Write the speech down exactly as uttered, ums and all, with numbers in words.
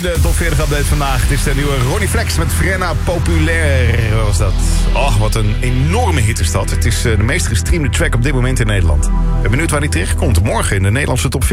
de top veertig update vandaag. Het is de nieuwe Ronnie Flex met Frenna Populair was dat. Och, wat een enorme hit is dat. Het is de meest gestreamde track op dit moment in Nederland. Ik ben benieuwd waar die terechtkomt morgen in de Nederlandse top veertig.